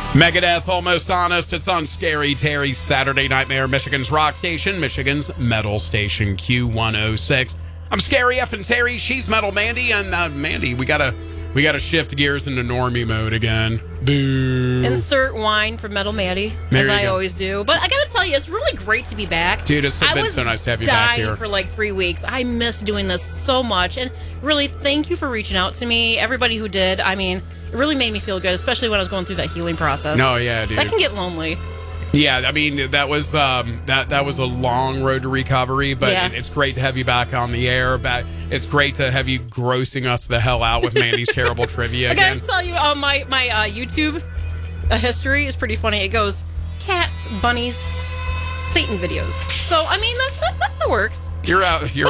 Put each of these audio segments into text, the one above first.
Megadeth, Almost Honest. It's on Scary Terry's Saturday Nightmare, Michigan's rock station, Michigan's metal station, Q106. I'm Scary effing Terry. She's Metal Mandy, and Mandy, we gotta shift gears into normie mode again. Boo. Insert whine from Metal Mandy, as I always do. But I gotta tell you, it's really great to be back. Dude, it's been so nice to have you back here. I was dying for like 3 weeks. I miss doing this so much. And really, thank you for reaching out to me. Everybody who did. I mean, it really made me feel good, especially when I was going through that healing process. No, yeah, dude. That can get lonely. Yeah, I mean, that was that was a long road to recovery, but it's great to have you back on the air. It's great to have you grossing us the hell out with Mandy's terrible trivia again. I gotta tell you, my YouTube history is pretty funny. It goes cats, bunnies, Satan videos. So, I mean, that works. Your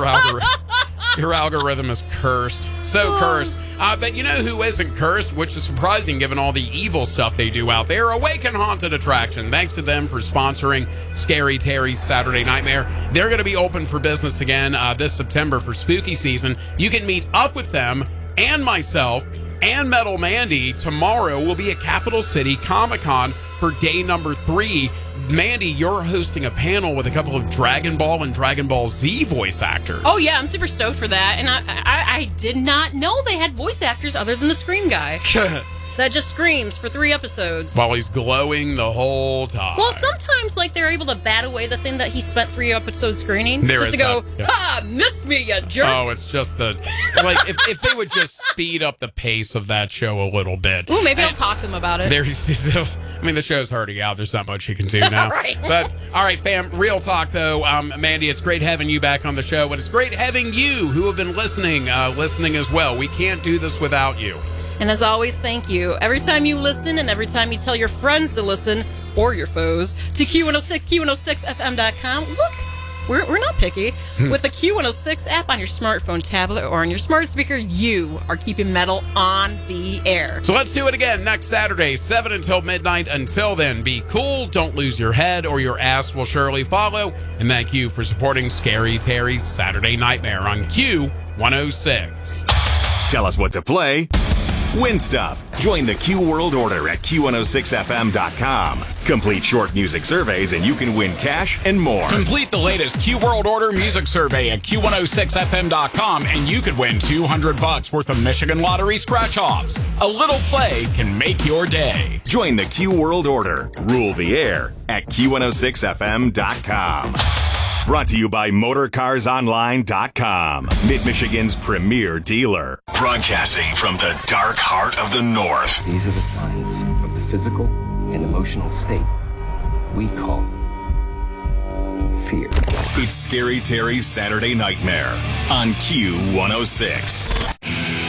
algorithm is cursed. So cursed. But you know who isn't cursed, which is surprising given all the evil stuff they do out there? Awaken Haunted Attraction. Thanks to them for sponsoring Scary Terry's Saturday Nightmare. They're going to be open for business again this September for spooky season. You can meet up with them and myself and Metal Mandy. Tomorrow will be at Capital City Comic-Con for day number 3. Mandy, you're hosting a panel with a couple of Dragon Ball and Dragon Ball Z voice actors. Oh, yeah, I'm super stoked for that. And I did not know they had voice actors other than the Scream guy. That just screams for 3 episodes. While he's glowing the whole time. Well, sometimes, like, they're able to bat away the thing that he spent 3 episodes screening. Just to go, ha, missed me, you jerk. Oh, it's just like, if they would just speed up the pace of that show a little bit. Ooh, maybe I'll talk to them about it. I mean, the show's hurting out. There's not much you can do now. Right. But, all right, fam, real talk, though. Mandy, it's great having you back on the show. And it's great having you, who have been listening as well. We can't do this without you. And as always, thank you. Every time you listen and every time you tell your friends to listen, or your foes, to Q106, Q106FM.com. Look, we're not picky. With the Q106 app on your smartphone, tablet, or on your smart speaker, you are keeping metal on the air. So let's do it again next Saturday, 7 until midnight. Until then, be cool, don't lose your head, or your ass will surely follow. And thank you for supporting Scary Terry's Saturday Nightmare on Q106. Tell us what to play. Win stuff. Join the Q World Order at Q106FM.com. Complete short music surveys and you can win cash and more. Complete the latest Q World Order music survey at Q106FM.com and you could win $200 worth of Michigan Lottery scratch-offs. A little play can make your day. Join the Q World Order. Rule the air at Q106FM.com. Brought to you by MotorCarsOnline.com, Mid-Michigan's premier dealer. Broadcasting from the dark heart of the North. These are the signs of the physical and emotional state we call fear. It's Scary Terry's Saturday Nightmare on Q106.